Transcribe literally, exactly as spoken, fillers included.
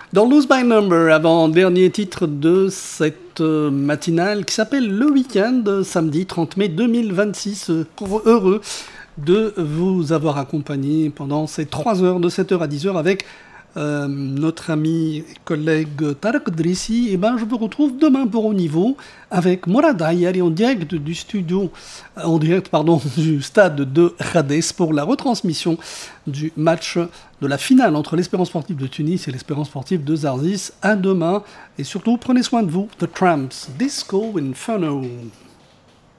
Dans Lose My Number, avant-dernier titre de cette euh, matinale qui s'appelle Le Week-end, samedi trente mai deux mille vingt-six. Heureux de vous avoir accompagné pendant ces trois heures, de sept heures à dix heures, avec euh, notre ami et collègue Tarek Drissi. Et ben, je vous retrouve demain pour Haut Niveau avec Morad Ayari en direct du studio, en direct, pardon, du stade de Rades pour la retransmission du match de la finale entre l'Espérance sportive de Tunis et l'Espérance sportive de Zarzis. À demain et surtout prenez soin de vous. The Tramps, Disco Inferno.